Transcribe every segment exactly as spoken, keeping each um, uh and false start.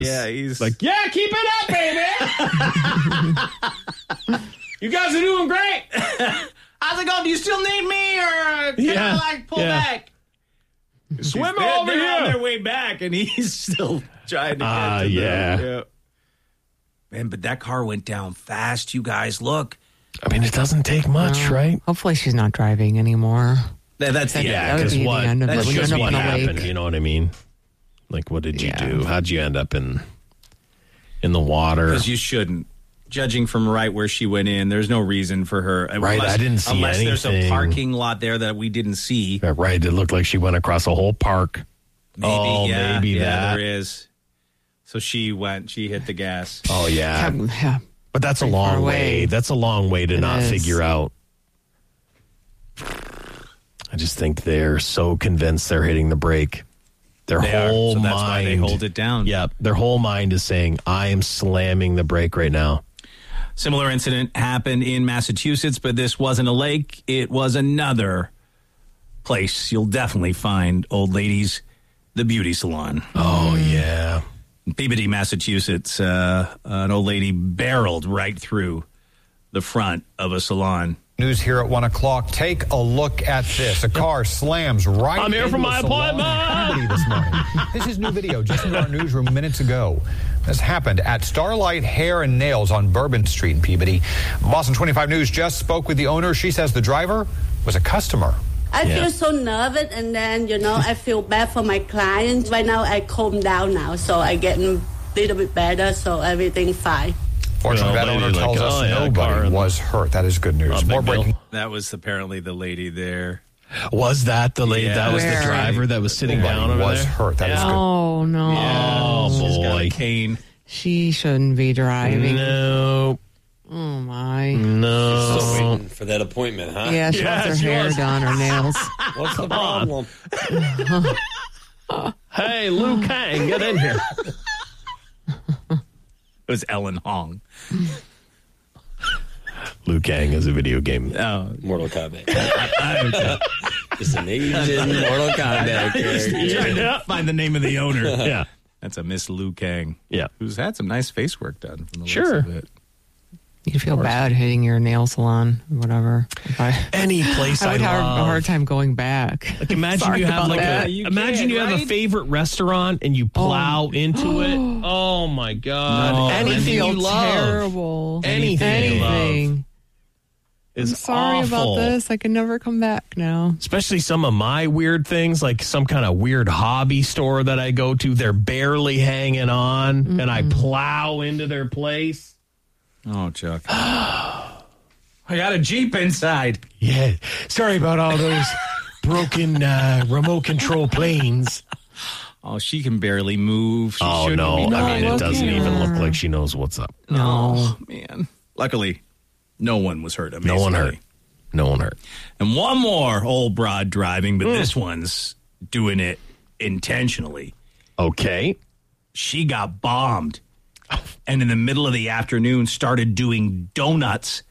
Yeah, he's like, yeah, keep it up, baby. You guys are doing great. How's it going? Do you still need me, or can Yeah, I like pull yeah. back? Swim They're- over they're here. on their way back, and he's still trying to get Ah, to them. yeah. yeah. Man, but that car went down fast. You guys, look. I mean, it doesn't take much, right? Hopefully she's not driving anymore. That, that's the Yeah, That would because be the what? end of it. That's When you just end up what in a happened. lake. You know what I mean? Like, what did you Yeah. do? How'd you end up in in the water? Because you shouldn't. Judging from right where she went in, there's no reason for her. Right, unless, I didn't see Unless there's a anything. parking lot there that we didn't see. Yeah, right. It looked like she went across a whole park. Maybe, oh, yeah, maybe yeah, that. there is. So she went, she hit the gas. Oh, yeah. Yeah, yeah. But that's a Pretty far long way. away. That's a long way to It not is. figure out. I just think they're so convinced they're hitting the brake. Their They are, whole so that's mind. why they hold it down. Yep. Their whole mind is saying, I am slamming the brake right now. Similar incident happened in Massachusetts, but this wasn't a lake. It was another place you'll definitely find old ladies, the beauty salon. Oh, yeah. In Peabody, Massachusetts, uh, an old lady barreled right through the front of a salon. News here at one o'clock. Take a look at this. A car slams right I'm here into for a my salon appointment. in Peabody this morning. This is new video just in our newsroom minutes ago. This happened at Starlight Hair and Nails on Bourbon Street in Peabody. Boston twenty-five News just spoke with the owner. She says the driver was a customer. I Yeah. feel so nervous, and then, you know, I feel bad for my clients. Right now, I calm down now, so I get a little bit better, so everything fine. Fortunately, Well, that owner lady like, tells us oh, yeah, car nobody in- was hurt. That is good news. Oh, More big deal. breaking. That was apparently the lady there. Was that the lady? Yeah. That was Where? the driver that was sitting Nobody down over was there? hurt. That is Yeah. good. Oh, no. Oh, She's got a boy. cane. She shouldn't be driving. No. Oh, my. No. Still waiting for that appointment, huh? Yeah, she Yeah, wants her she hair was. done, her nails. What's the problem? Hey, Liu Kang, get in here. It was Ellen Hong. Liu Kang is a video game. Oh, Mortal Kombat. Just an Asian Mortal Kombat character. trying to find the name of the owner. Yeah. That's a Miss Liu Kang. Yeah. Who's had some nice face work done from the Sure. looks of it. You feel bad hitting your nail salon, whatever. If I, Any place I I, would have love. a hard time going back. Like imagine Sorry you have about like that. a You imagine can't, you have a right? favorite restaurant and you plow into it. Oh my god! No. Anything I feel you love terrible. Anything you love. Anything. is I'm sorry awful. about this. I can never come back now. Especially some of my weird things, like some kind of weird hobby store that I go to. They're barely hanging on, Mm-hmm. and I plow into their place. Oh, Chuck. I got a Jeep inside. Yeah, sorry about all those broken uh, remote control planes. Oh, she can barely move. She Oh shouldn't no! be I mean, it look doesn't at even her. look like she knows what's up. No. Oh, man. Luckily, no one was hurt. No one amazingly. hurt. No one hurt. And one more old broad driving, Hmm. but this one's doing it intentionally. Okay. She got bombed. And in the middle of the afternoon, started doing donuts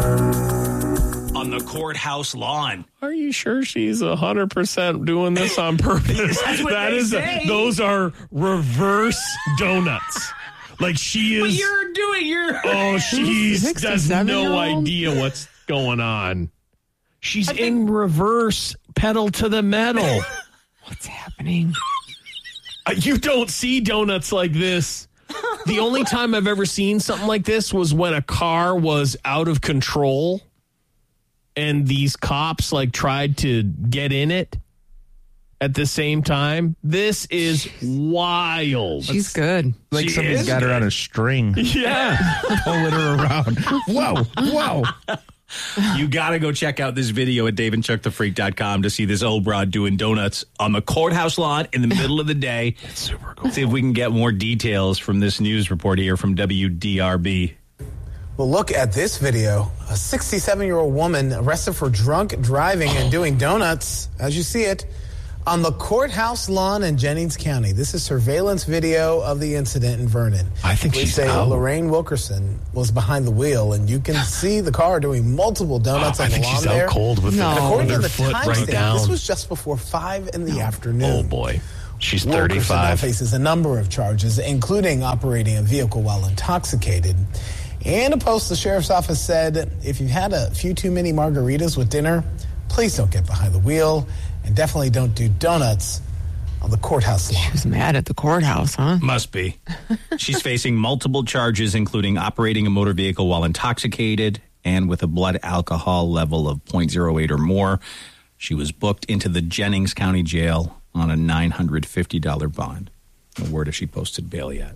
on the courthouse lawn. Are you sure she's one hundred percent doing this on purpose? That's what That they is say. those are reverse donuts. Like she But is. you're doing your... Oh, she has no sixty-seven-year-old? idea what's going on. She's in reverse, pedal to the metal. What's happening? Uh, you don't see donuts like this. The only time I've ever seen something like this was when a car was out of control and these cops like tried to get in it at the same time. This is wild. She's good. Like She somebody's is got her good. on a string, Yeah. pulling her around. Whoa, whoa. You got to go check out this video at dave and chuck the freak dot com to see this old broad doing donuts on the courthouse lawn in the middle of the day. Super cool. See if we can get more details from this news report here from W D R B. Well, look at this video. A sixty-seven-year-old woman arrested for drunk driving and doing donuts, as you see it, on the courthouse lawn in Jennings County. This is surveillance video of the incident in Vernon. I think Police she's say out. Lorraine Wilkerson was behind the wheel, and you can see the car doing multiple donuts I on the think lawn she's there. out cold with, No. the, According with to her the foot right timestamp, down. this was just before five in the afternoon. Oh, boy. She's Wilkerson now thirty-five. faces a number of charges, including operating a vehicle while intoxicated. In a post, the sheriff's office said, if you've had a few too many margaritas with dinner, please don't get behind the wheel, and definitely don't do donuts on the courthouse lawn. She was mad at the courthouse, huh? Must be. She's facing multiple charges, including operating a motor vehicle while intoxicated and with a blood alcohol level of point zero eight or more. She was booked into the Jennings County Jail on a nine hundred fifty dollars bond. No word if she posted bail yet.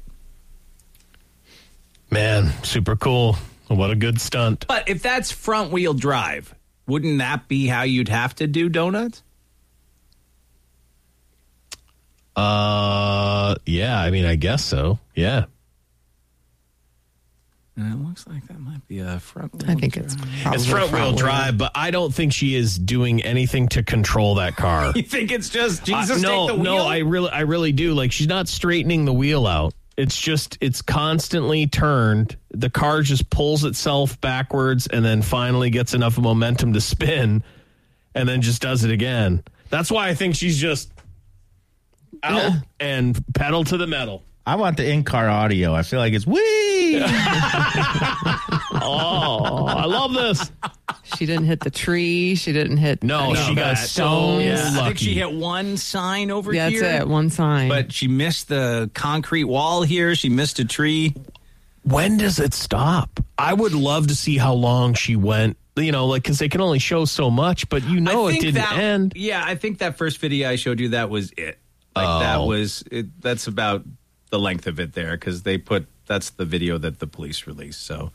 Man, super cool. What a good stunt. But if that's front wheel drive, wouldn't that be how you'd have to do donuts? Uh, yeah, I mean, I guess so. Yeah. And it looks like that might be a front wheel I think drive. it's probably It's front wheel drive, but I don't think she is doing anything to control that car. You think it's just Jesus Uh, no, take the wheel? no, I really, I really do. Like, she's not straightening the wheel out. It's just, it's constantly turned. The car just pulls itself backwards and then finally gets enough momentum to spin and then just does it again. That's why I think she's just out Yeah. and pedal to the metal. I want the in-car audio. I feel like it's wee. Oh, I love this. She didn't hit the tree. She didn't hit. No, any she of got the so stones. Yeah, I think lucky. she hit one sign over That's here. it. One sign. But she missed the concrete wall here. She missed a tree. When does it stop? I would love to see how long she went, you know, like, because they can only show so much, but you know I it think didn't that- end. Yeah, I think that first video I showed you, that was it. Like Oh. that was it. That's about the length of it there, because they put that's the video that the police released. So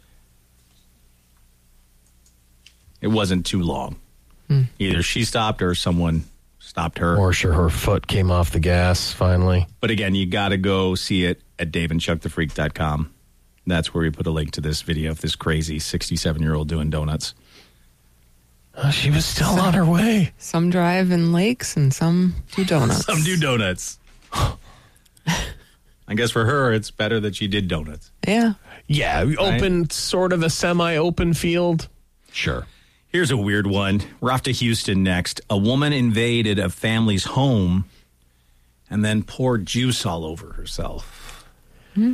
it wasn't too long. Hmm. Either she stopped or someone stopped her. Or sure, her foot came off the gas finally. But again, you got to go see it at dave and chuck the freak dot com. That's where we put a link to this video of this crazy sixty-seven-year-old doing donuts. Oh, she was still on her way. Some drive in lakes and some do donuts. Some do donuts. I guess for her, it's better that she did donuts. Yeah. Yeah, we opened sort of a semi-open field. Sure. Here's a weird one. We're off to Houston next. A woman invaded a family's home and then poured juice all over herself. Hmm.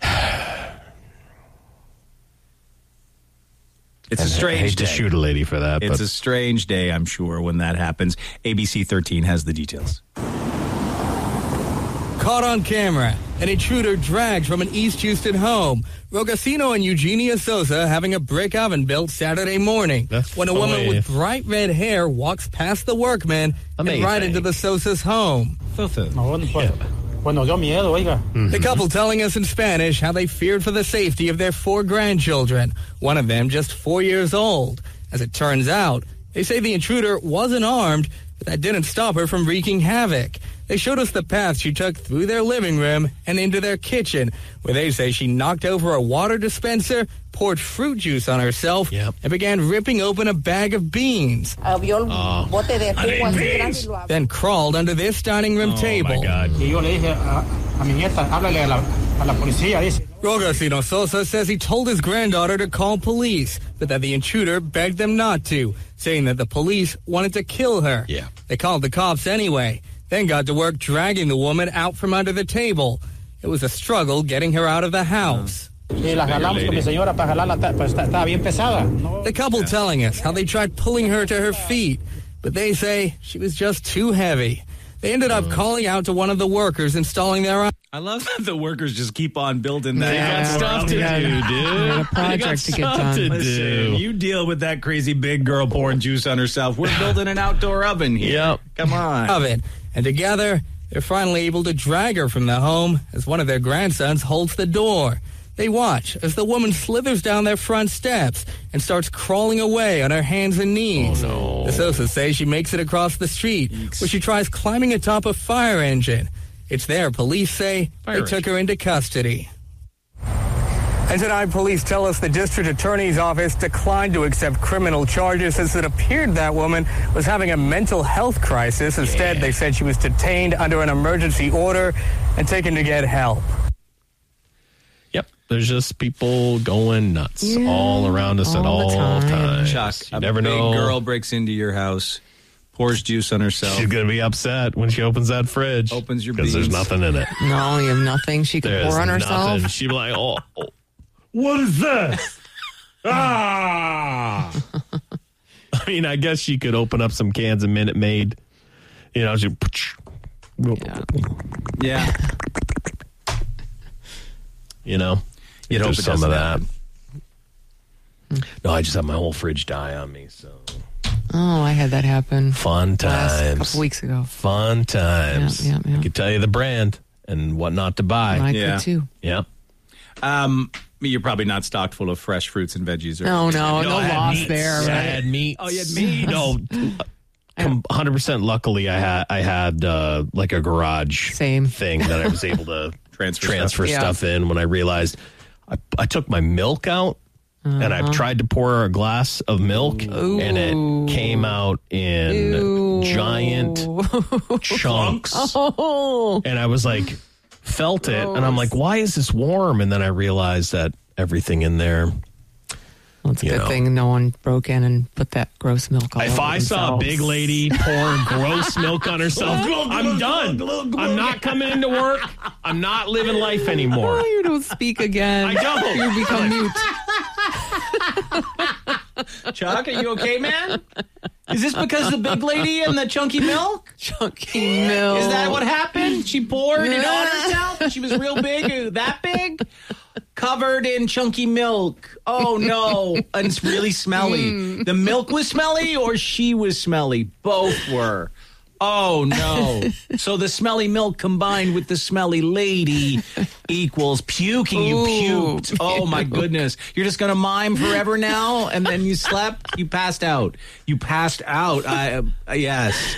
It's a I strange hate day. to shoot a lady for that, It's but a strange day, I'm sure, when that happens. A B C thirteen has the details. Caught on camera, an intruder dragged from an East Houston home. Rogacino and Eugenia Sosa having a brick oven built Saturday morning That's when a woman funny. with bright red hair walks past the workman Amazing. and right into the Sosa's home. The couple telling us in Spanish how they feared for the safety of their four grandchildren, one of them just four years old. As it turns out, they say the intruder wasn't armed, but that didn't stop her from wreaking havoc. They showed us the path she took through their living room and into their kitchen, where they say she knocked over a water dispenser, poured fruit juice on herself, Yep. and began ripping open a bag of beans. Then crawled under this dining room table. oh my God. Rogacino Sosa says he told his granddaughter to call police, but that the intruder begged them not to, saying that the police wanted to kill her. Yeah. They called the cops anyway, then got to work dragging the woman out from under the table. It was a struggle getting her out of the house. The couple telling us how they tried pulling her to her feet, but they say she was just too heavy. They ended up calling out to one of the workers installing their I love that the workers just keep on building that. They got Yeah, stuff to we got- do, dude. we got a They got project to get stuff done. to Listen, do. you deal with that crazy big girl pouring juice on herself. We're building an outdoor oven here. Yep. Come on. of it, and together they're finally able to drag her from the home as one of their grandsons holds the door. They watch as the woman slithers down their front steps and starts crawling away on her hands and knees. Oh, no. The Sosa say she makes it across the street, where she tries climbing atop a fire engine. It's there police say Fire they took her into custody. And tonight, police tell us the district attorney's office declined to accept criminal charges as it appeared that woman was having a mental health crisis. Instead, they said she was detained under an emergency order and taken to get help. Yep. There's just people going nuts Yeah, all around us at all the all time. times. Chuck, You a never big know. girl breaks into your house, Pours juice on herself. She's going to be upset when she opens that fridge. Opens your Because there's beans. nothing in it. No, you have nothing she can There's pour on herself. nothing. She'd be like, oh, oh, what is this? ah! I mean, I guess she could open up some cans of Minute Maid. You know, she... Yeah. Yeah. You know? You'd hope There's it some doesn't of that. happen. No, I just have my whole fridge die on me, so... Oh, I had that happen. Fun Last times. couple weeks ago. Fun times. Yeah, yeah, yeah. I could tell you the brand and what not to buy. I Yeah. could too. Yeah. Um, you're probably not stocked full of fresh fruits and veggies. Or No, no, no, I had loss meats. there. I Right? had meat. Oh, you had meat. No, com- one hundred percent luckily I had I had uh, like a garage Same. thing that I was able to Transfer transfer stuff. stuff, in when I realized I, I took my milk out and I tried to pour a glass of milk and it came out in Ooh. giant chunks. Oh, And I was like, felt it, and I'm like, why is this warm? And then I realized that everything in there. well, it's a You good know. thing no one broke in and put that gross milk all If over I saw a themselves. big lady pour gross milk on herself, I'm done. I'm not coming into work. I'm not living life anymore. Oh, you don't speak again. I don't. You become mute. Chuck, are you okay, man? Is this because the big lady and the chunky milk? Chunky milk. Is that what happened? She poured it on herself? She was real big, uh, that big? Covered in chunky milk. Oh, no. And it's really smelly. The milk was smelly or she was smelly? Both were. Oh, no. So the smelly milk combined with the smelly lady equals puking. You Ooh, puked. Oh, my goodness. You're just going to mime forever now? And then you slept? You passed out. You passed out. I, uh, yes.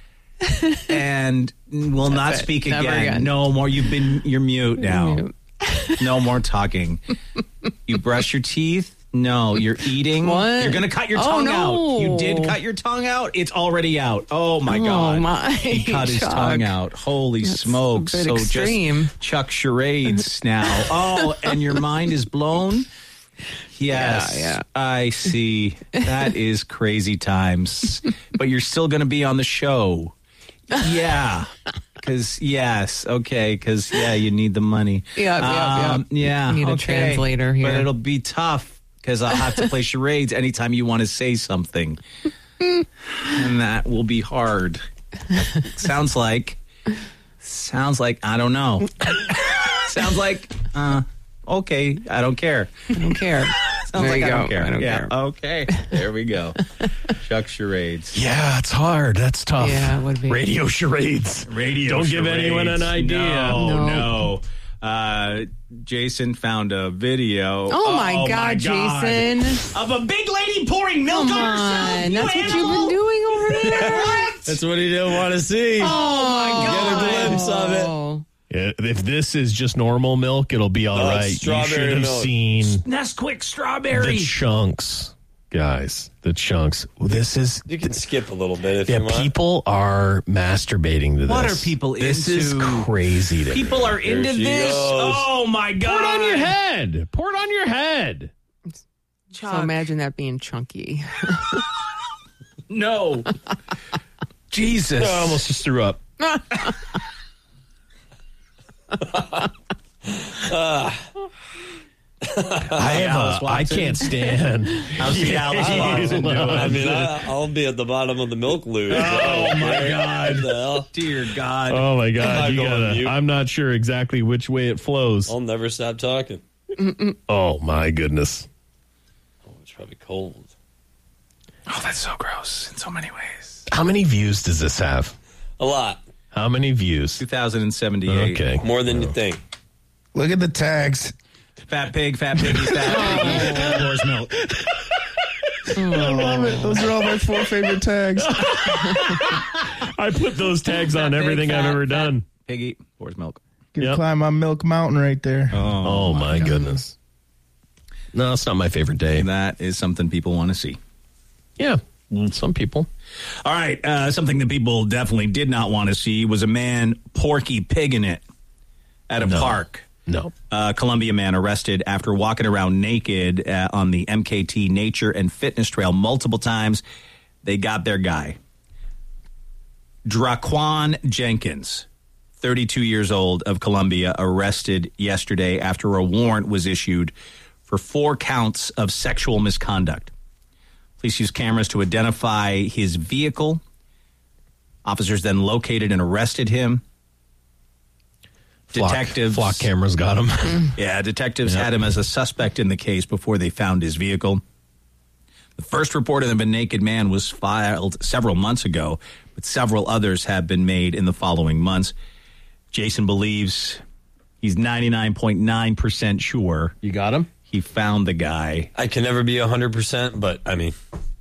And will not it. speak Never again. again. No more. You've been, you're mute now. Mute. No more talking. You brush your teeth? No, you're eating. What? You're going to cut your Oh, tongue no. out. You did cut your tongue out. It's already out. Oh, my Oh, God. my. He cut his Chuck. tongue out. Holy That's smokes. a bit So extreme. just Chuck charades now. Oh, and your mind is blown? Yes. Yeah, yeah. I see. That is crazy times. But you're still going to be on the show. Yeah. Because, yes, okay, because, yeah, you need the money. Yep, yep, um, yep. Yeah, You need a okay. translator here. But it'll be tough because I'll have to play charades anytime you want to say something. And that will be hard. Sounds like, sounds like, I don't know. Sounds like, uh, okay, I don't care. I don't care. Sounds There like you I go. don't care. I don't yeah, care. okay. There we go. Chuck charades. Yeah, it's hard. That's tough. Yeah, it would be. Radio charades. Radio Don't give charades. anyone an idea. No, No. no. Uh, Jason found a video. Oh, my God, Jason. Of a big lady pouring milk Come on herself. on. You That's what you've animal. been doing over there. What? That's what he didn't want to see. Oh, my Get God. a glimpse of it. Oh. Yeah, if this is just normal milk, it'll be all Oh, right. it's You should strawberry have milk. seen Nesquik strawberry. the chunks, guys. The chunks. This is You can skip a little bit if yeah. you want. People are masturbating to this. What are people This into? is crazy. To People me. are into she this. goes. Oh, my God. Pour it on your head. Pour it on your head. So imagine that being chunky. No. Jesus. I almost just threw up. I have Alice a, I Watson. can't stand. How's the Alice Watson doing? I mean, I, I'll be at the bottom of the milk loo. Oh, my God. What the hell? Dear God. Oh my I'm God! not You going gotta, mute. I'm not sure exactly which way it flows. I'll never stop talking. Oh my goodness! Oh, it's probably cold. Oh, that's so gross in so many ways. How many views does this have? A lot. How many views? two thousand seventy-eight. Okay. More than you think. Look at the tags. Fat pig, fat piggy, fat piggy. Pours milk. I love it. Those are all my four favorite tags. I put those tags on Fat pig, everything I've fat, ever fat done. Piggy pours milk. You can Yep. climb on Milk Mountain right there. Oh, my goodness! No, it's not my favorite day. That is something people want to see. Yeah, mm, some people. All right. Uh, something that people definitely did not want to see was a man porky pigging it at a No. park. No. A Columbia man arrested after walking around naked uh, on the M K T Nature and Fitness Trail multiple times. They got their guy. Draquan Jenkins, thirty-two years old, of Columbia, arrested yesterday after a warrant was issued for four counts of sexual misconduct. Police used cameras to identify his vehicle. Officers then located and arrested him. Flock, Detectives. flock cameras got him. Yeah, detectives Yep. had him as a suspect in the case before they found his vehicle. The first report of a naked man was filed several months ago, but several others have been made in the following months. Jason believes he's ninety-nine point nine percent sure You got him? he found the guy. I can never be one hundred percent, but I mean,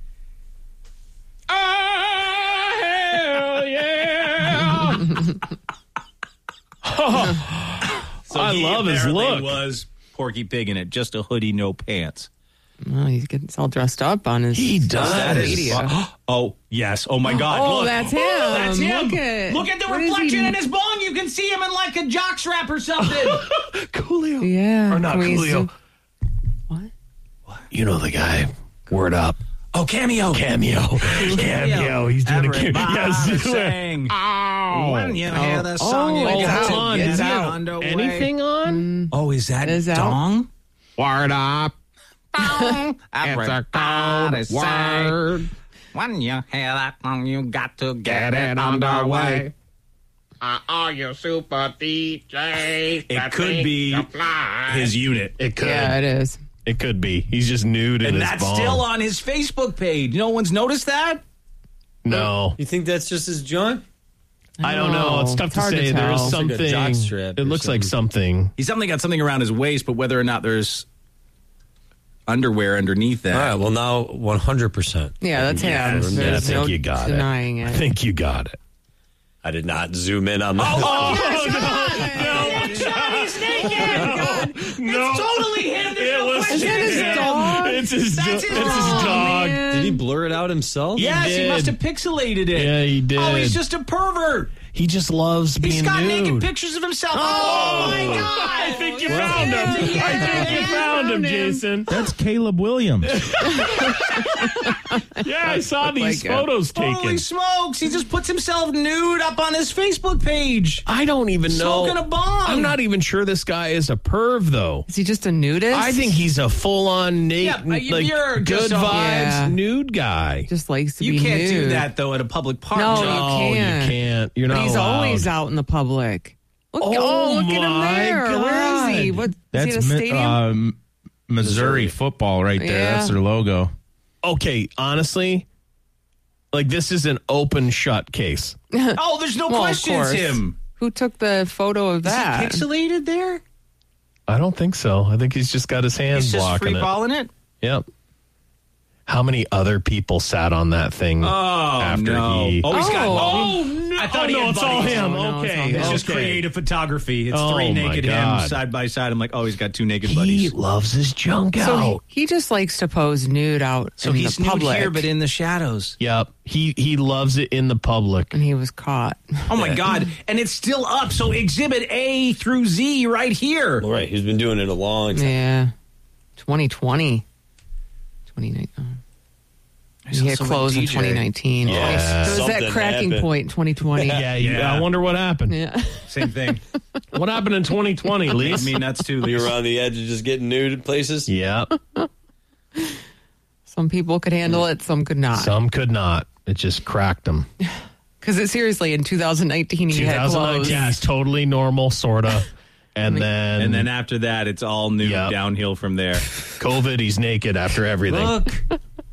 Oh, hell yeah. So I he love his apparently look. was Porky Pig in it, just a hoodie, no pants. Oh, he's getting all dressed up on his He does. That is- media. Oh, yes. Oh, my God. Oh, Look. that's him. That's him. Look at- Look at the what is reflection he- in his bong. You can see him in like a jockstrap or something. Coolio. Yeah. Or not Can we Coolio. zoom- What? You know the guy. Word up. Oh, Cameo. Cameo. Cameo. He's doing a cameo. Everybody Yes, do it. sing. When you hear the song, Oh, you got hold to on. get Is it that underway. anything on? Oh, is that Is out? Dong? Word up. Everybody sing. When you hear that song, you got to get it underway. Are you super D J? It could be his unit. It could. Yeah, it is. It could be. He's just nude in And his that's bong. still on his Facebook page. No one's noticed that? No. you think that's just his joint? I don't know. It's tough It's to hard to say. There is tell. It's like a something. jockstrap It or looks like something. He's definitely got something around his waist, but whether or not there's underwear underneath that. All right, well, now one hundred percent. Yeah, that's him. Yeah, I There's think no you got denying it. it. I think you got it. I did not zoom in on that. Johnny's naked! No. It's totally him. There's no was- Is that his Yeah. dog? It's his, That's it's his his dog, dog. man. Did he blur it out himself? Yes, he did. must have pixelated it. Yeah, he did. Oh, he's just a pervert. He just loves being He's got nude. naked pictures of himself. Oh, my God. I think you found him. I think you found him, Jason. That's Caleb Williams. Yeah, I saw these like a- photos taken. Holy smokes. He just puts himself nude up on his Facebook page. I don't even know. Smoking a bong. I'm not even sure this guy is a perv, though. Is he just a nudist? I think he's a full-on Yeah, naked, but you- like you're good just a- vibes Yeah. nude guy. just likes to You be can't nude. do that, though, at a public park. No, Joe. you Oh, can't. you can't. You're But not he's allowed. always out in the public. Look, Oh, oh, look at him my there. Where is he? God. What? Is he That's at a Mi- stadium? um, Missouri football right there. Yeah. That's their logo. Okay, honestly, like this is an open shut case. Oh, there's no Well, of question it's course. him. Who took the photo of Is that? he pixelated there? I don't think so. I think he's just got his hands He's just blocking free it. balling it? Yep. How many other people sat on that thing Oh, after no. he? Oh, he's got. Oh. Oh, no. I thought Oh, he no, had it's all buddies. him. Oh, no, it's okay. all him. It's just okay. creative photography. It's Oh, three my naked God. hymns side by side. I'm like, oh, he's got two naked He buddies. loves his junk So out. he, he just likes to pose nude out So in he's the nude public. here, but in the shadows. Yep. He he loves it in the public. and he was caught. Oh my God! And it's still up. So Exhibit A through Z right here. All right, he's been doing it a long time. Yeah. twenty twenty. twenty nineteen. He had also a closed in D J. twenty nineteen. Yeah. It was that Something cracking happened. point in twenty twenty. Yeah, you- Yeah. I wonder what happened. Yeah. Same thing. What happened in twenty twenty, Leads Lise? me nuts too. You're Lise. on the edge of just getting nude at places. Yeah. Some people could handle it, some could not. Some could not. It just cracked them. Because it seriously, in two thousand nineteen, he had twenty nineteen, closed. yeah, it's totally normal, sort of. And then, And then after that, it's all nude Yep. downhill from there. COVID, he's naked after everything. Look.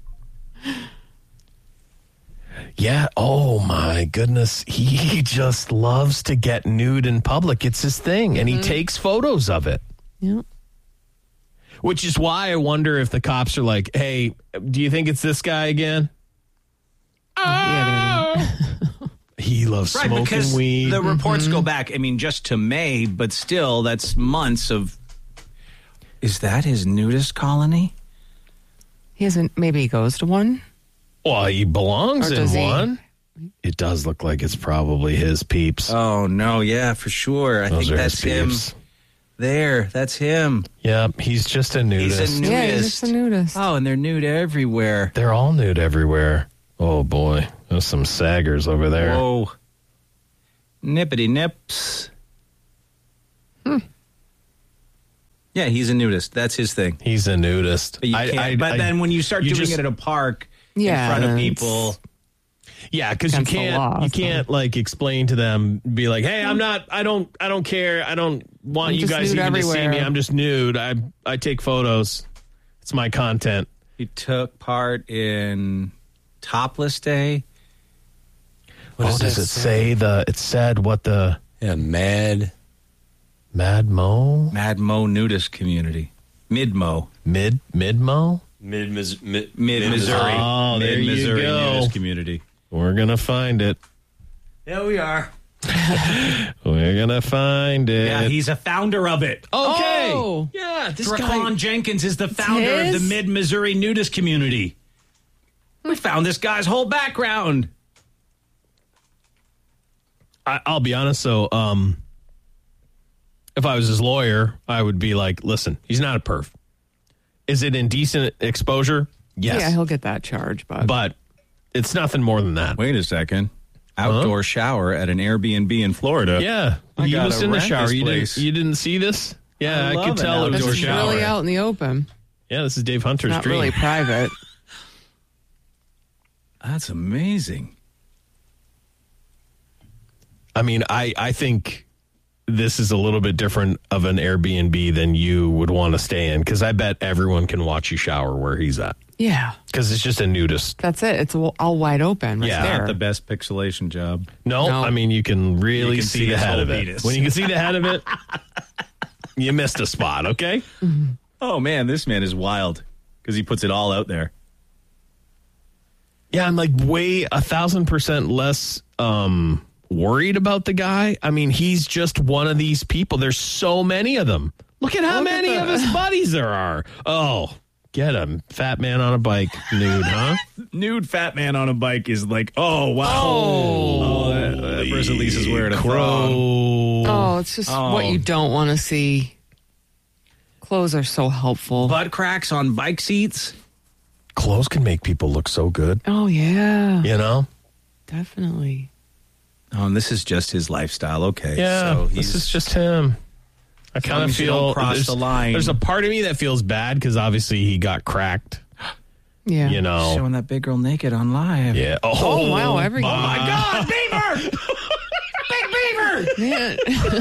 Yeah. Oh my goodness. He just loves to get nude in public. It's his thing. And he takes photos of it. Yeah. Which is why I wonder if the cops are like, hey, do you think it's this guy again? Yeah, He loves Right, smoking because weed. the reports go back, I mean, just to May, but still, that's months of. Is that his nudist colony? he hasn't. Maybe he goes to one. Well, he belongs Or in does he? one. It does look like it's probably his peeps. Oh, no, yeah, for sure. I Those think are that's his him. peeps. There, that's him. Yep, he's just a nudist. He's a Yeah, he's nudist. just a nudist. Oh, and they're nude everywhere. They're all nude everywhere. Oh boy, there's some saggers over there. Whoa. Nippity nips. Hmm. Yeah, he's a nudist. That's his thing. He's a nudist. But, you I- can't, I- but I- then when you start you doing just- it at a park Yeah, in front of then people, Yeah, because you Against the can't law, you so. can't like explain to them, be like, hey, I'm not, I don't, I don't care, I don't want I'm you just guys nude even to see me. everywhere. I'm just nude. I I take photos. It's my content. he took part in Topless Day. What does it say? The it said what the Yeah, mad. Mad Mo Mad Mo nudist community. Mid Mo. mid mid Mo. Mid, mid, mid, Mid Missouri. Oh, there Mid you Missouri go. nudist community. We're gonna find it. Yeah, we are. We're gonna find it. Yeah, he's a founder of it. okay. Oh. Yeah, this Draquan guy. Jenkins is the founder of the his? Mid Missouri nudist community. We found this guy's whole background. I, I'll be honest. So, um, if I was his lawyer, I would be like, "Listen, he's not a perf. Is it indecent exposure? Yes, Yeah, he'll get that charge, but, but it's nothing more than that." Wait a second. Outdoor shower at an Airbnb in Florida. Yeah, I he gotta was in the rent shower. this You didn't, place. you didn't see this? Yeah, I I, love could an tell it was this outdoor is your shower. really out in the open. Yeah, this is Dave Hunter's Not dream. really private. That's amazing. I mean, I, I think this is a little bit different of an Airbnb than you would want to stay in, because I bet everyone can watch you shower where he's at, Yeah, because it's just a nudist. that's it. It's all all wide open right Yeah, there. Not the best pixelation job. No, No. I mean, you can really You can see, see the his head whole of it. penis. When you can see the head of it, you missed a spot, okay? Oh, man, this man is wild because he puts it all out there. Yeah, I'm like way a thousand percent less um, worried about the guy. I mean, he's just one of these people. There's so many of them. Look at how Look at many the- of his buddies there are. Oh, get him. Fat man on a bike, nude, huh? Nude fat man on a bike is like, oh, wow. Oh, that, that person at least is wearing a thong. Crow. oh, it's just Oh. what you don't want to see. Clothes are so helpful. Butt cracks on bike seats. Clothes can make people look so good, oh yeah, you know? definitely. Oh, and this is just his lifestyle. Okay. Yeah, so this is just him. I kind long of as you feel don't cross there's, the line. there's a part of me that feels bad because obviously he got cracked, Yeah. you know? showing that big girl naked on live. Yeah. Oh, wow, every- my Oh, my God, Beaver! Big Beaver! Man.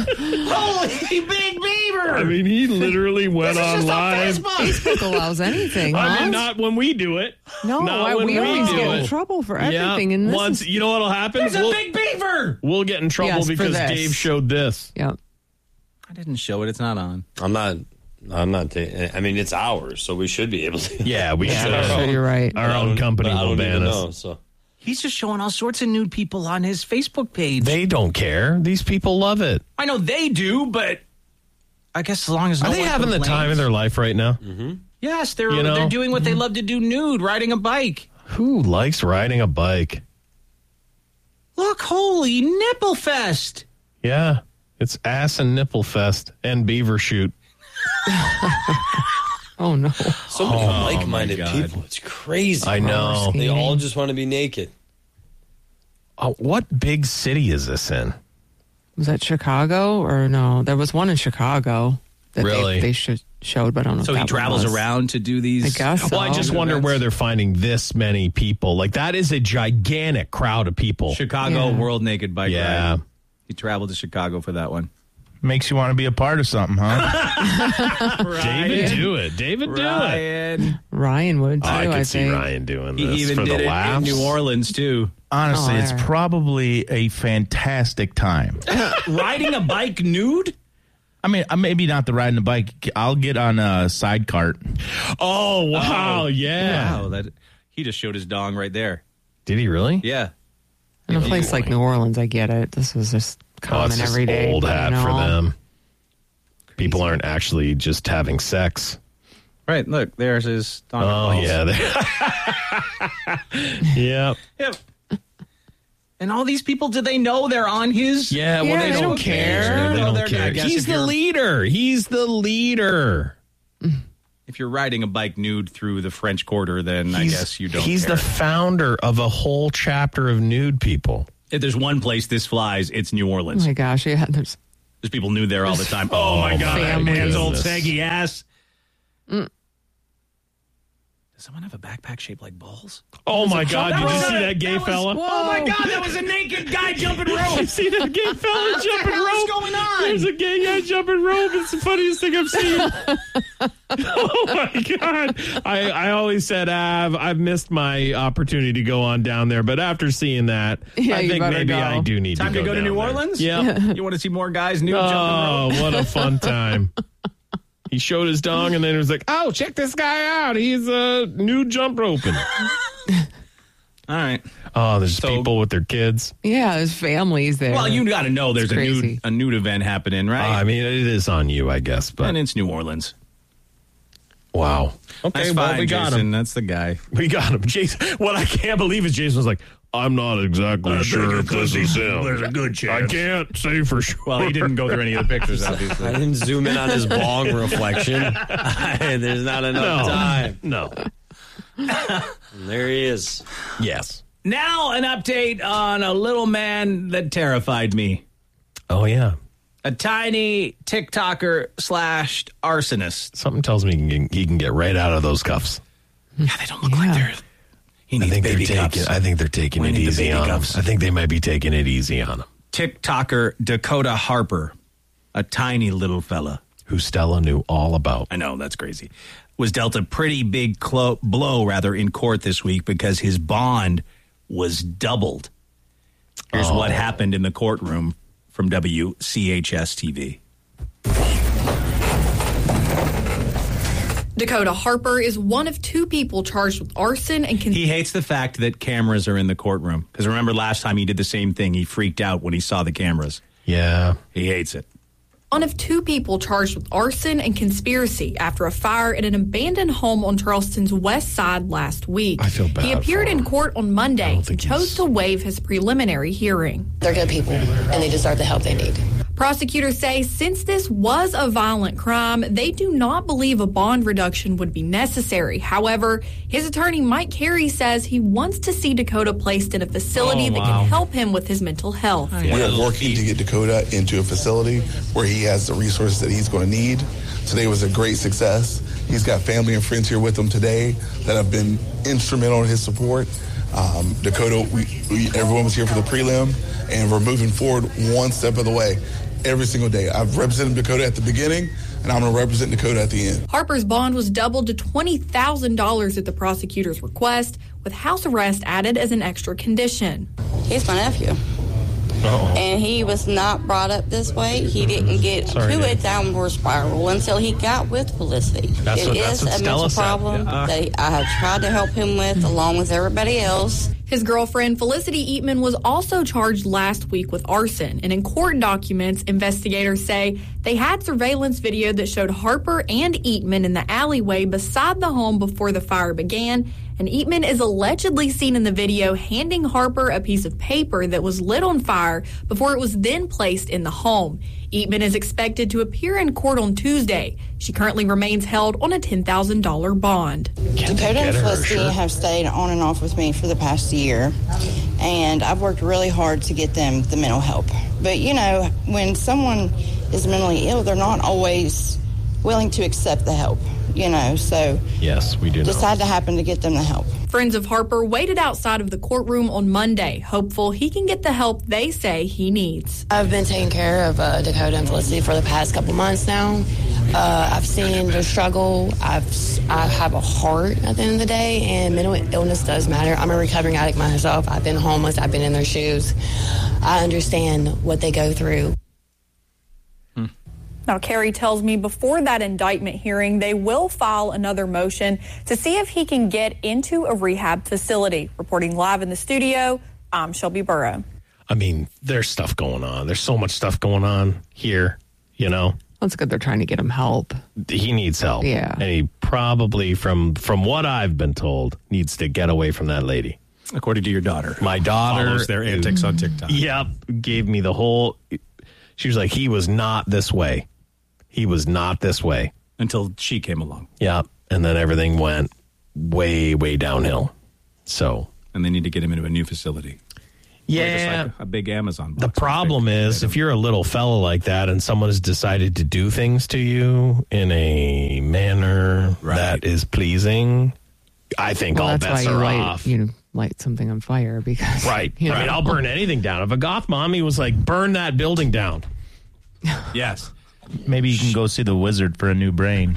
Holy big Beaver! I mean, he literally went this is on just live. on Facebook. Facebook allows anything. I huh? mean, not when we do it. no, not I, when we we always do get it. in trouble for Yeah. everything. And this Once, is, you know what'll happen? There's a We'll, big beaver! we'll get in trouble Yes, for because this. Dave showed this. yeah. I didn't show it. It's not on. I'm not. I'm not. Ta- I mean, it's ours, so we should be able to. Yeah, we Yeah, should. I'm sure you're right. Our own company But I will don't even ban us. know. So He's just showing all sorts of nude people on his Facebook page. They don't care. These people love it. I know they do, but I guess as long as no Are they one having the complains. time of their life right now? Yes, they're You know? they're doing what they love to do nude, riding a bike. Who likes riding a bike? Look, holy nipple fest. Yeah, it's ass and nipple fest and beaver shoot. Oh no. so many like-minded God. people. It's crazy. I know. They all just want to be naked. Uh, what big city is this in? Was that Chicago or no? There was one in Chicago that Really? they, they sh- showed, but I don't know. So if he that one travels was. around to do these. I guess. So. Well, I just wonder where they're finding this many people. Like, that is a gigantic crowd of people. Chicago Yeah. World Naked Bike Yeah. Ride. He traveled to Chicago for that one. Makes you want to be a part of something, huh? David, do it. David, do it. Ryan. Ryan would too. I I, could see think. Ryan doing He this even for did the it laughs. in New Orleans, too. Honestly, Oh, it's yeah. probably a fantastic time. Riding a bike nude? I mean, uh, maybe not the riding the bike. I'll get on a side cart. Oh, wow. Yeah. Wow, that he just showed his dong right there. Did he really? Yeah. In a place like New Orleans, I get it. This is just Oh, common it's just every day. old but, hat you know, for them. People aren't actually just having sex. Right, look, there's his dong. Oh, yeah. They- yep. Yep. And all these people, do they know they're on his? Yeah, well, Yeah, they, they don't don't care. care. They Well, don't they're- I care. guess He's if the you're- leader. He's the leader. If you're riding a bike nude through the French Quarter, then I He's- guess you don't He's care. the founder of a whole chapter of nude people. If there's one place this flies, it's New Oh Orleans. my gosh, yeah, there's There's people new there all the time. Oh, my God. families. Man's old Goodness. saggy ass. Mm. Does someone have a backpack shaped like balls? Oh my God! Did you was see a- that gay was- fella? Oh my God! That was a naked guy jumping Did you rope. see that gay fella What the jumping hell is rope? going on? There's a gay guy jumping rope. It's the funniest thing I've seen. Oh my God! I, I always said I've I've missed my opportunity to go on down there, but after seeing that, Yeah, I you think better maybe go. I do need Time to to go go to down New there. Orleans? Yeah. You want to see more guys new Oh, jumping rope? what a fun time. He showed his dong and then he was like, oh, check this guy out. He's a uh, new jump roping. All right. Oh, there's So- people with their kids. yeah, there's families there. Well, you got to know there's It's a nude, crazy. a nude event happening, right? I mean, it is on you, I guess, but and it's New Orleans. wow. Okay, That's well, fine, we got Jason. him. That's the guy. We got him. Jason, what I can't believe is Jason was like, I'm not exactly sure if this is him. There's a good I can't say for sure. Well, he didn't go through any of the pictures, I obviously. didn't zoom in on his bong reflection. There's not enough No. time. No. And there he is. Yes. Now, an update on a little man that terrified me. Oh, yeah. A tiny TikToker slash arsonist. Something tells me he can, he can get right out of those cuffs. Yeah, they don't look like they're. He I needs think baby they're cups. taking. I think they're taking We it need the easy baby on cups. him. I think they might be taking it easy on him. TikToker Dakota Harper, a tiny little fella. Who Stella knew all about. I know, that's crazy. Was dealt a pretty big clo- blow, rather, in court this week because his bond was doubled. Here's Oh. what happened in the courtroom from W C H S T V. Dakota Harper is one of two people charged with arson and con- He hates the fact that cameras are in the courtroom. Because remember last time he did the same thing. He freaked out when he saw the cameras. Yeah. He hates it. one of two people charged with arson and conspiracy after a fire at an abandoned home on Charleston's west side last week. I feel bad He appeared for in him. court on Monday and think chose he's- to waive his preliminary hearing. They're good people, and they deserve the help they need. Prosecutors say since this was a violent crime, they do not believe a bond reduction would be necessary. However, his attorney Mike Carey says he wants to see Dakota placed in a facility Oh, that wow. can help him with his mental health. We are working to get Dakota into a facility where he has the resources that he's going to need. Today was a great success. He's got family and friends here with him today that have been instrumental in his support. Um, Dakota, we, we, everyone was here for the prelim, and we're moving forward one step of the way every single day. I've represented Dakota at the beginning, and I'm going to represent Dakota at the end. Harper's bond was doubled to twenty thousand dollars at the prosecutor's request, with house arrest added as an extra condition. He's my nephew. Uh-oh. And he was not brought up this way. He didn't get Sorry, to a Dave. downward spiral until he got with Felicity. That's It what- is that's what a Stella mental said. problem Yeah. that he, I have tried to help him with, along with everybody else. His girlfriend, Felicity Eatman, was also charged last week with arson. And in court documents, investigators say they had surveillance video that showed Harper and Eatman in the alleyway beside the home before the fire began. And Eatman is allegedly seen in the video handing Harper a piece of paper that was lit on fire before it was then placed in the home. Eatman is expected to appear in court on Tuesday. She currently remains held on a ten thousand dollars bond. Dakota and Felicity sure. have stayed on and off with me for the past year, and I've worked really hard to get them the mental help. But, you know, when someone is mentally ill, they're not always willing to accept the help, you know, so Yes, we do just know. had to happen to get them the help. Friends of Harper waited outside of the courtroom on Monday, hopeful he can get the help they say he needs. I've been taking care of uh, Dakota and Felicity for the past couple months now. Uh, I've seen their struggle. I've I have a heart at the end of the day, and mental illness does matter. I'm a recovering addict myself. I've been homeless. I've been in their shoes. I understand what they go through. Now, Carrie tells me before that indictment hearing, they will file another motion to see if he can get into a rehab facility. Reporting live in the studio, I'm Shelby Burrow. I mean, there's stuff going on. There's so much stuff going on here, you know. That's good. They're trying to get him help. He needs help. Yeah. And he probably, from from what I've been told, needs to get away from that lady. According to your daughter. My daughter Follows their antics on TikTok. Yep. Gave me the whole. She was like, he was not this way. He was not this way. Until she came along. Yep. And then everything went way, way downhill. So. And they need to get him into a new facility. Yeah. Like a big Amazon box. The problem is, if you're a little fella like that and someone has decided to do things to you in a manner right. that is pleasing, I think well, all that's bets why you are light, off. You know, light something on fire because right. You know. I mean, I'll burn anything down. If a goth mommy was like, burn that building down. Yes. Maybe you can go see the wizard for a new brain.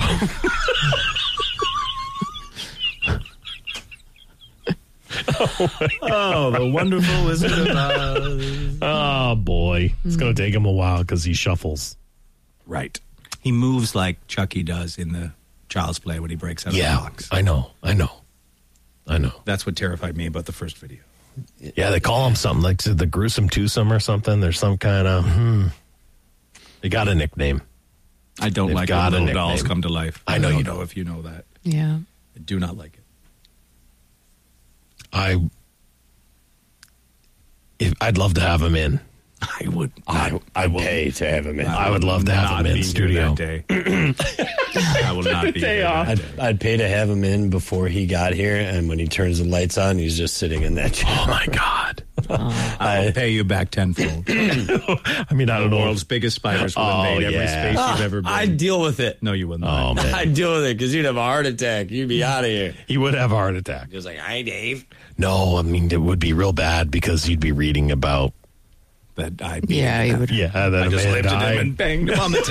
Oh, the wonderful Wizard of Oz. Oh, boy. It's going to take him a while because he shuffles. Right. He moves like Chucky does in the Child's Play when he breaks out yeah, of the box. I know. I know. I know. That's what terrified me about the first video. Yeah, they call him something like the gruesome twosome or something. There's some kind of, hmm. They got a nickname. I don't They've like got when a little dolls nickname. come to life. I know you know don't. if you know that. Yeah. I do not like it. I, if, I'd love to have him in. I would. I, I'd pay to have him in. I would love to have him in studio. That day. I will not be here that day. I'd, I'd pay to have him in before he got here, and when he turns the lights on, he's just sitting in that chair. Oh my God! Oh. I will pay you back tenfold. I mean, I don't the know. world's biggest spiders will Oh, invade every yeah. space Ah, you've ever been. I'd deal with it. No, you wouldn't. Oh man, I'd deal with it because you'd have a heart attack. You'd be out of here. he would have a heart attack. Just like, hi, Dave. No, I mean it would be real bad because you'd be reading about. That I Yeah, you would. Yeah, that I just man lifted died. him and banged him on the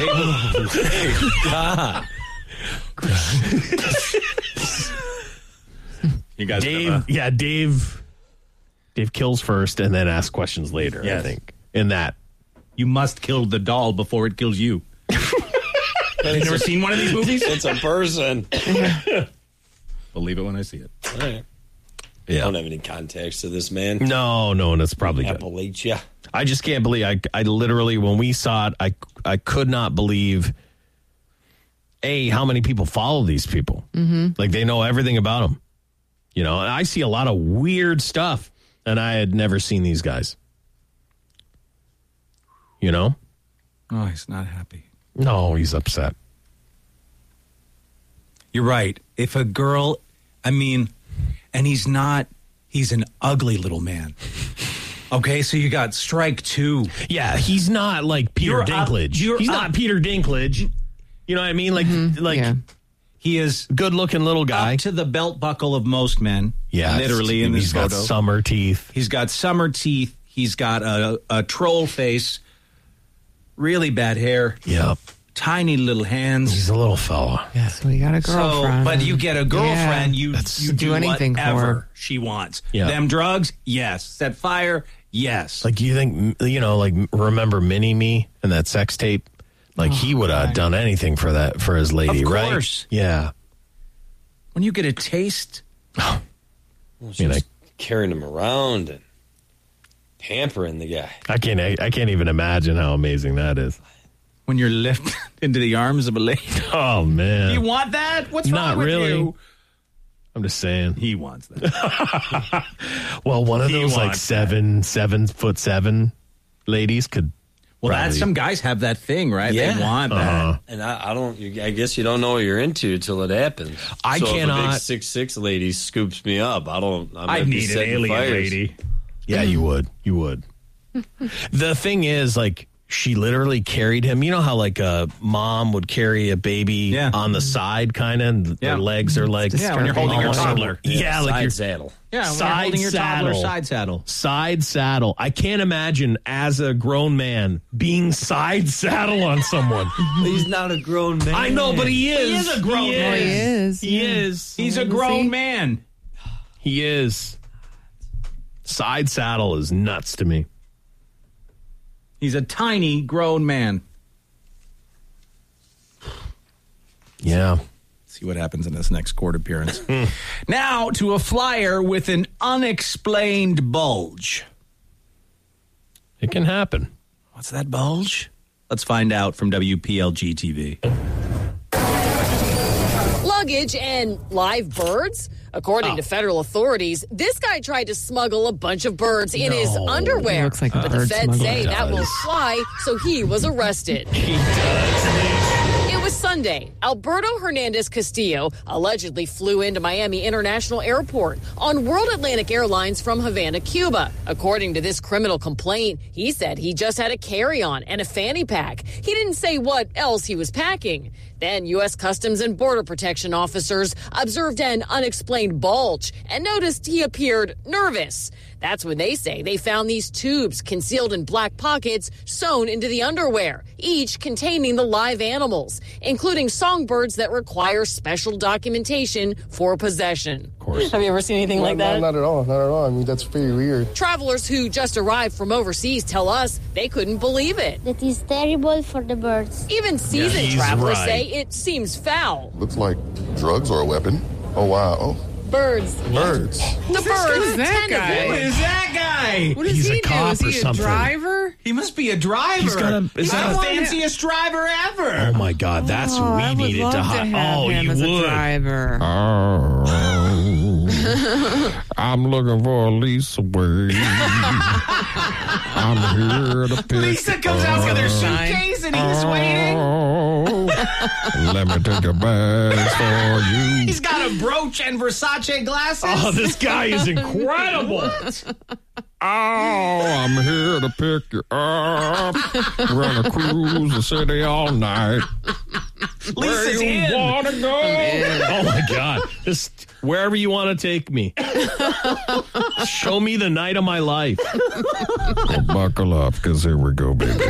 table. God. You guys, Dave, have a- yeah, Dave. Dave kills first and then asks questions later. I Yes. think in that. you must kill the doll before it kills you. Have you never seen one of these movies? It's a person. Believe it when I see it. All right. Yeah. I don't have any context to this man. No, no, and it's probably good. Appalachia. I just can't believe I I literally when we saw it I I could not believe a how many people follow these people. Mm-hmm. Like they know everything about them. You know, and I see a lot of weird stuff and I had never seen these guys. You know? Oh, he's not happy. No, he's upset. You're right. If a girl, I mean, and he's not, he's an ugly little man. Okay, so you got strike two. Yeah, he's not like Peter You're up- Dinklage. you're he's up- not Peter Dinklage. You know what I mean? Like, like Yeah. He is good looking little guy. up to the belt buckle of most men. Yeah, literally in he's this got photo. summer teeth. He's got summer teeth. He's got a, a troll face. Really bad hair. Yep. Tiny little hands. He's a little fella. Yeah, so you got a So, girlfriend. but you get a girlfriend, Yeah. you That's- you do do anything for whatever her. she wants. Yeah. Them drugs, yes. Set fire, yes. Like, you think, you know, like, remember Mini Me and that sex tape? Like, he would have done anything for that, for his lady, Of right? course. Yeah. When you get a taste, Well, You know, just carrying him around and pampering the guy. I can't, I, I can't even imagine how amazing that is. when you're lifted into the arms of a lady, Oh, man. you want that? What's Not wrong with really. you? I'm just saying. He wants that. Well, one of He those, like, wants seven, seven foot seven ladies could. Well, probably- that's some guys have that thing, right? Yeah. They want that. Uh-huh. And I, I don't. You, I guess you don't know what you're into till it happens. I so If a cannot- big six six lady scoops me up, I don't. I might I'd be need an setting alien fires. lady. Yeah, you would. You would. The thing is, like, she literally carried him. You know how, like, a mom would carry a baby Yeah. on the side, kind of, and Yeah. their legs are like. Yeah, when you're holding your almost- toddler. Yeah, like Side your saddle. Yeah, when Side you're holding your toddler saddle. side saddle. side saddle. I can't imagine as a grown man being side saddle on someone. He's not a grown man. I know, but he is. He is a grown He man. He is. He yeah. is. He's a Is grown he? man. He is. Side saddle is nuts to me. He's a tiny grown man. Yeah. See what happens in this next court appearance. Now to a flyer with an unexplained bulge. It can happen. What's that bulge? Let's find out from W P L G T V. Luggage and live birds? According Oh. to federal authorities, this guy tried to smuggle a bunch of birds in his No. underwear. He looks like a but the bird feds smuggler. say that He won't does. fly, so he was arrested. He does. It was Sunday, Alberto Hernandez Castillo allegedly flew into Miami International Airport on World Atlantic Airlines from Havana, Cuba. According to this criminal complaint, he said he just had a carry-on and a fanny pack. He didn't say what else he was packing. Then U S Customs and Border Protection officers observed an unexplained bulge and noticed he appeared nervous. That's when they say they found these tubes concealed in black pockets sewn into the underwear, each containing the live animals, including songbirds that require special documentation for possession. Of course. Have you ever seen anything no, like no, that? Not at all. Not at all. I mean, that's pretty weird. Travelers who just arrived from overseas tell us they couldn't believe it. That is terrible for the birds. Even seasoned he's travelers right. say it seems foul. Looks like drugs or a weapon. Oh, wow. Oh. Birds. Birds. The birds. Who's that ten of guy? them. Who is that guy? What does He's he a do? cop Is he or a something. driver? He must be a driver. He's got a- is He's that the a- fanciest driver ever. Oh my God, that's Oh, who we I would needed love to to hire. have Oh, him you as a would. driver. I'm looking for Lisa Wade. I'm here to pick Lisa comes out with her suitcase and he's waiting. Oh, let me take your bags for you. He's got a brooch and Versace glasses. Oh, this guy is incredible. Oh, I'm here to pick you up. We're gonna cruise the city all night. Where Lisa's you in. wanna go? Oh my God. Just wherever you want to take me. Show me the night of my life. Well, buckle up, because here we go, baby.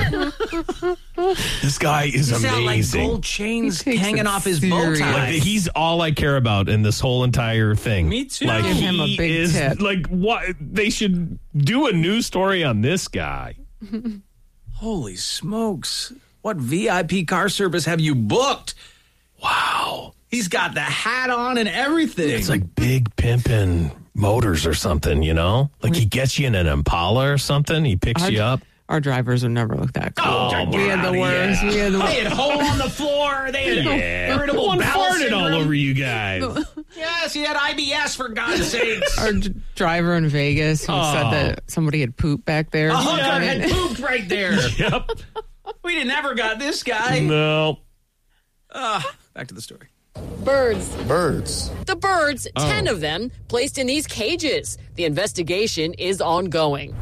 This guy is He's got like amazing. gold chains He takes hanging it off his bow serious. tie. Like he's all I care about in this whole entire thing. Me too. Like Give him a he big is tip. like what they should do a news story on this guy. Holy smokes. What V I P car service have you booked? Wow. He's got the hat on and everything. It's like big pimpin' motors or something, you know? Like he gets you in an Impala or something. He picks Our, you up. our drivers would never look that cool. Oh, we had the worst. yeah. We had the They had hole on the floor. They had Yeah. irritable One bowel farted syndrome. all over you guys. Yes, he had I B S for God's sakes. Our d- driver in Vegas who Oh. said that somebody had pooped back there. A hooker Yeah. had pooped right there. Yep. We didn't ever got this guy. No. Ah, back to the story. Birds. Birds. The birds, ten of them, placed in these cages. The investigation is ongoing.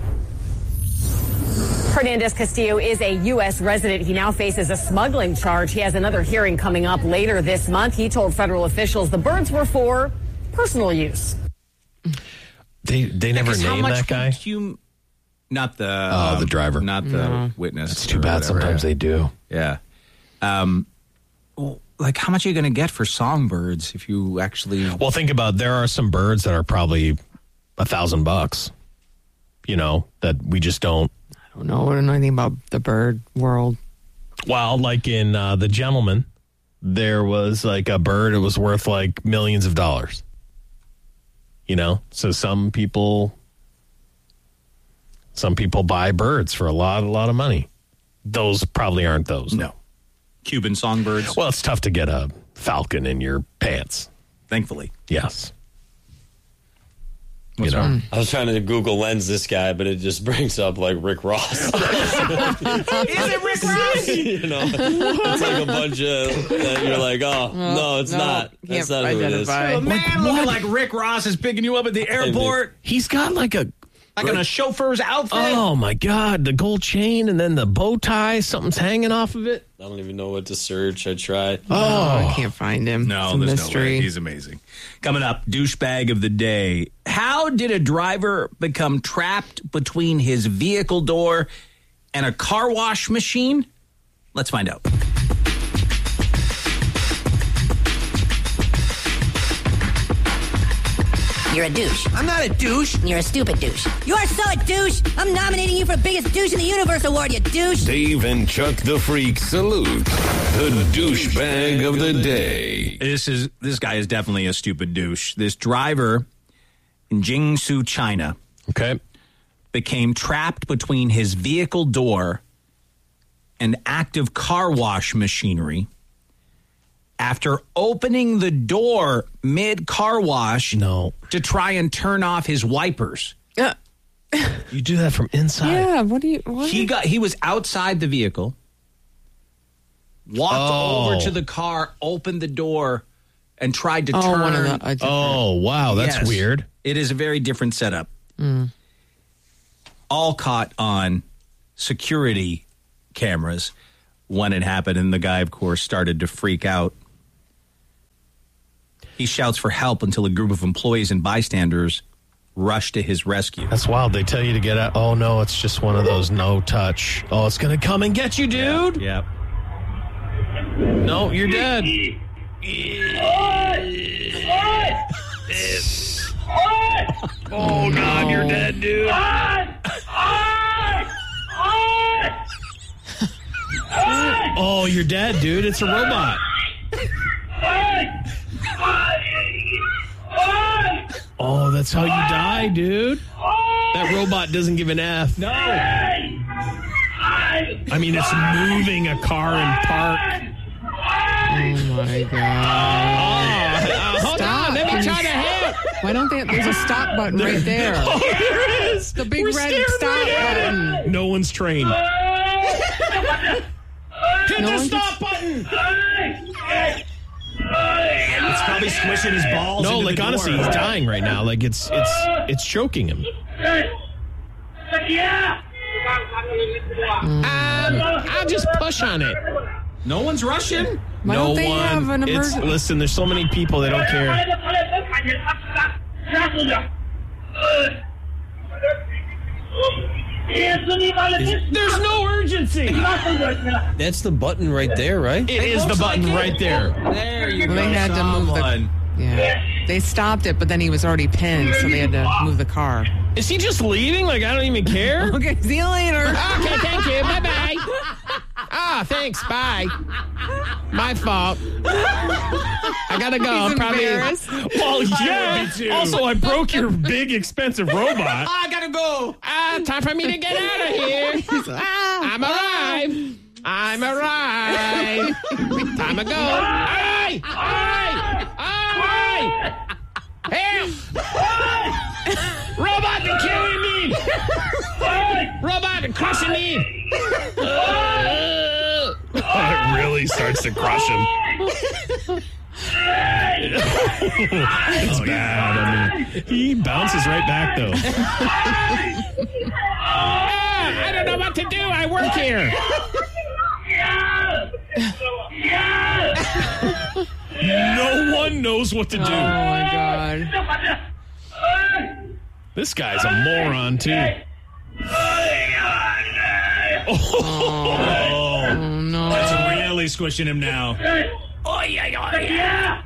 Hernandez Castillo is a U S resident. He now faces a smuggling charge. He has another hearing coming up later this month. He told federal officials the birds were for personal use. They they never Because how named much that guy. would you- Not the Oh, the um, driver. not the No. witness. It's too or bad whatever. sometimes they do. Yeah. Um, well, like, how much are you going to get for songbirds if you actually? Well, think about there are some birds that are probably a thousand bucks. You know, that we just don't. I don't know. I don't know anything about the bird world. Well, like in uh, The Gentleman, there was like a bird. It was worth like millions of dollars. You know, so some people, some people buy birds for a lot, a lot of money. Those probably aren't those. No. Cuban songbirds. Well, it's tough to get a falcon in your pants. Thankfully. Yes. What's you know. wrong? I was trying to Google Lens this guy, but it just brings up like Rick Ross. Is it Rick Ross? You know, it's like a bunch of. Uh, you're like, oh no, it's no, not. can't That's not who it is. identify. A man looking like Rick Ross is picking you up at the airport, He's got like a like in a chauffeur's outfit. oh my god, the gold chain and then the bow tie. Something's hanging off of it. I don't even know what to search. I tried. Oh, I can't find him. No, It's a there's mystery. no way. He's amazing. Coming up, douchebag of the day. How did a driver become trapped between his vehicle door and a car wash machine? Let's find out. You're a douche. I'm not a douche. You're a stupid douche. You are so a douche. I'm nominating you for Biggest Douche in the Universe award, you douche. Dave and Chuck the Freak salute the douchebag of the day. This is this guy is definitely a stupid douche. This driver in Jiangsu, China, okay, became trapped between his vehicle door and active car wash machinery after opening the door mid car wash no. to try and turn off his wipers. Uh, You do that from inside. yeah. What do you? What He got he was outside the vehicle, walked Oh. over to the car, opened the door, and tried to Oh, turn. one of the- a different- Oh, wow. That's Yes. weird. It is a very different setup. Mm. All caught on security cameras when it happened, and the guy, of course, started to freak out. He shouts for help until a group of employees and bystanders rush to his rescue. That's wild. They tell you to get out. Oh, no, it's just one of those no touch. Oh, it's going to come and get you, dude. Yep. No, you're dead. Oh, God, you're dead, dude. Oh, you're dead, dude. It's a robot. Oh, that's how you die, dude. That robot doesn't give an F. No. I mean, it's moving a car in park. Oh my god! Uh, hold Stop. on, let me try to help. Why don't they? There's a stop button right there. Oh, there is. The big We're red staring stop right at button. it. No one's trained. Hit No the one stop button. It's probably squishing his balls. No, into like the honestly, door. he's dying right now. Like it's it's it's choking him. Um, I'll just push on it. No one's rushing. Why no don't they one. have an It's, emergency? listen, there's so many people they don't care. There's no urgency. That's the button right there, right? It is the button right there. There you Well, go. they had to move the. someone. Yeah, they stopped it, but then he was already pinned, so they had to move the car. Is he just leaving? Like I don't even care. Okay, see you later. Okay, thank you. Bye bye. Ah, thanks. Bye. My fault. I gotta go. He's I'm probably. embarrassed. Well, yeah. would be too. Also, I broke your big expensive robot. I gotta go. Ah, time for me to get out of here. I'm arrived. I'm arrived. Time to go. Aye! Aye! Aye! Help! Robot, they're killing me! Robot, they're crushing me! It really starts to crush him. It's bad. I mean, he bounces right back, though. Ah, I don't know what to do. I work here. No one knows what to do. Oh my god! This guy's a moron, too. Oh, Oh no! That's really squishing him now. oh yeah, yeah.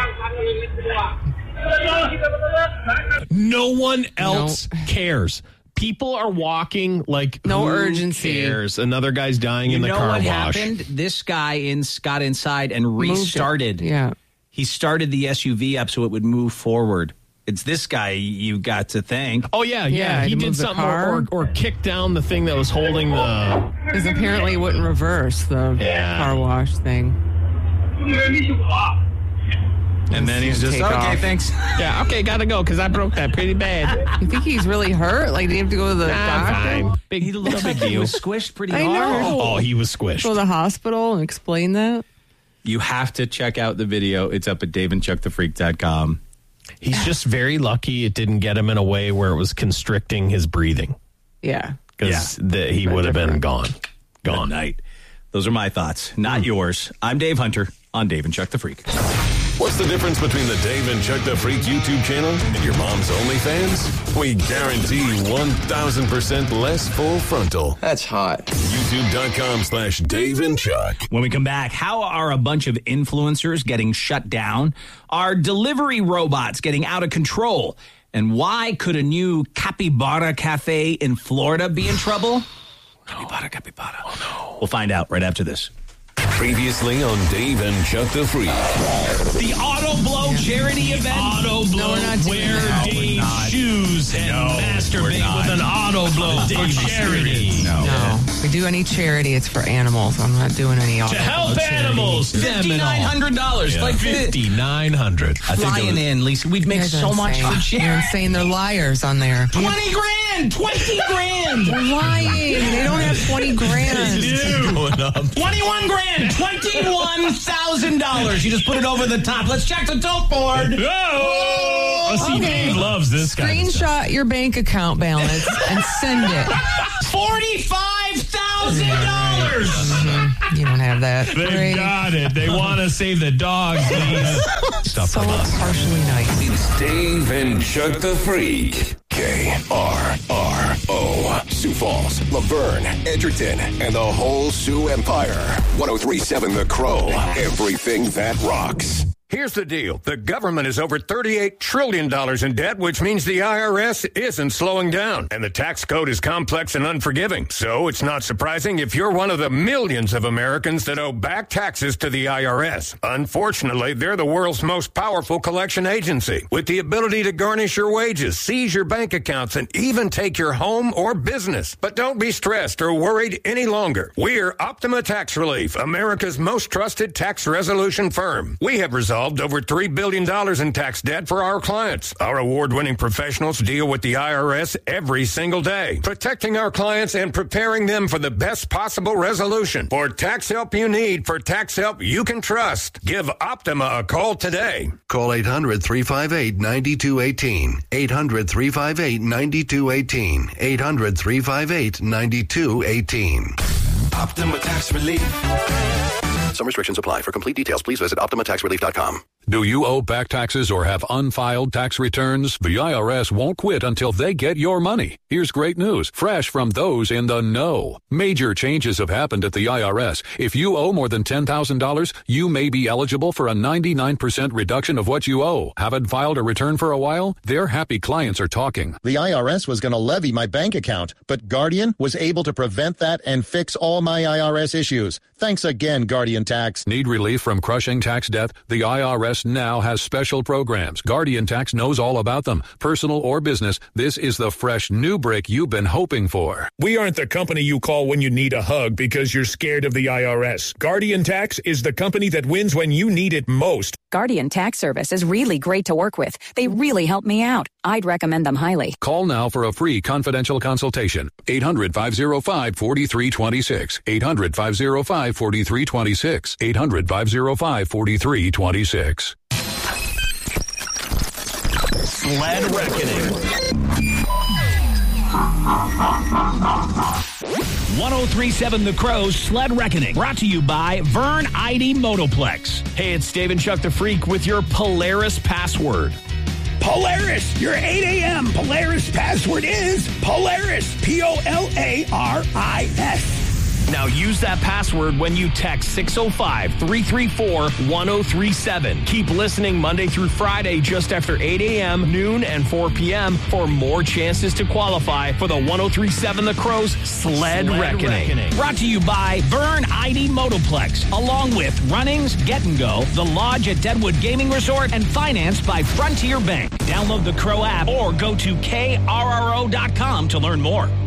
No one else cares. People are walking like No who urgency. cares? Another guy's dying You in the know car what wash. happened? This guy in, got inside and Moved it. restarted. Yeah. He started the S U V up so it would move forward. It's this guy you got to thank. Oh yeah, yeah. Yeah, he to did move the something car. or, or, or kick down the thing that was holding the. Because apparently it wouldn't reverse the Yeah. car wash thing. And then he's just, Take okay, off. thanks. Yeah, okay, gotta go because I broke that pretty bad. You think he's really hurt? Like, do you have to go to the I'm doctor? fine. Big, He looked no like big he deal. was squished pretty I hard. know. Oh, he was squished. Go to the hospital and explain that. You have to check out the video. It's up at dave and chuck the freak dot com. He's just very lucky it didn't get him in a way where it was constricting his breathing Yeah. because he would have been gone. Gone. Night. Those are my thoughts, not yours. I'm Dave Hunter on Dave and Chuck the Freak. What's the difference between the Dave and Chuck the Freak YouTube channel and your mom's OnlyFans? We guarantee one thousand percent less full frontal. That's hot. YouTube.com slash Dave and Chuck. When we come back, how are a bunch of influencers getting shut down? Are delivery robots getting out of control? And why could a new capybara cafe in Florida be in trouble? Capybara, capybara. Oh, no. We'll find out right after this. Previously on Dave and Chuck the Freak. The Auto Blow charity event. Auto blow. No, we're not doing Wear that. No, Dave shoes and No, we're masturbate not. with an auto blow for charity. No. If we do any charity, it's for animals. I'm not doing any auto To help charity. animals. Them and fifty-nine hundred dollars. all. Like fifty-nine hundred. flying in, Lisa. We'd make You guys are so much insane. for You're charity. insane. They're liars on there. twenty grand. grand, twenty grand. They're lying. They don't have twenty grand. Going up. twenty-one grand, twenty-one thousand dollars. You just put it over the top. Let's check the tote board. Oh, oh see, Okay. Dave loves this kind of stuff. Screenshot your bank account balance and send it. forty-five thousand dollars. Mm-hmm. You don't have that. They Great. got it. They want to save the dogs. Stuff So from us. partially nice. It's Dave and Chuck the Freak. K R R O. Sioux Falls, Laverne, Edgerton, and the whole Sioux Empire. one oh three point seven The Crow. Everything that rocks. Here's the deal. The government is over thirty-eight trillion dollars in debt, which means the I R S isn't slowing down. And the tax code is complex and unforgiving. So it's not surprising if you're one of the millions of Americans that owe back taxes to the I R S. Unfortunately, they're the world's most powerful collection agency, with the ability to garnish your wages, seize your bank accounts, and even take your home or business. But don't be stressed or worried any longer. We're Optima Tax Relief, America's most trusted tax resolution firm. We have resolved over three billion dollars in tax debt for our clients. Our award-winning professionals deal with the I R S every single day, protecting our clients and preparing them for the best possible resolution. For tax help you need, for tax help you can trust, give Optima a call today. Call eight hundred, three five eight, nine two one eight. eight hundred, three five eight, nine two one eight. eight hundred, three five eight, nine two one eight. Optima Tax Relief. Some restrictions apply. For complete details, please visit optima tax relief dot com. Do you owe back taxes or have unfiled tax returns? The I R S won't quit until they get your money. Here's great news, fresh from those in the know. Major changes have happened at the I R S. If you owe more than ten thousand dollars, you may be eligible for a ninety-nine percent reduction of what you owe. Haven't filed a return for a while? Their happy clients are talking. The I R S was going to levy my bank account, but Guardian was able to prevent that and fix all my I R S issues. Thanks again, Guardian Tax. Need relief from crushing tax debt? The I R S now has special programs. Guardian Tax knows all about them. Personal or business, this is the fresh new break you've been hoping for. We aren't the company you call when you need a hug because you're scared of the I R S. Guardian Tax is the company that wins when you need it most. Guardian Tax Service is really great to work with. They really help me out. I'd recommend them highly. Call now for a free confidential consultation. eight hundred, five oh five, four three two six. eight hundred, five oh five, four three two six. eight hundred, five oh five, four three two six. Sled Reckoning. one oh three point seven The Crow's Sled Reckoning. Brought to you by Vern I D Motoplex. Hey, it's Dave and Chuck the Freak with your Polaris password. Polaris, your eight a.m. Polaris password is Polaris, P O L A R I S. Now use that password when you text six oh five, three three four, one oh three seven. Keep listening Monday through Friday just after eight a.m., noon, and four p.m. for more chances to qualify for the one oh three point seven The Crow's Sled, Sled Reckoning. Reckoning. Brought to you by Vern I D Motoplex, along with Runnings, Get and Go, The Lodge at Deadwood Gaming Resort, and financed by Frontier Bank. Download the Crow app or go to K R R O dot com to learn more.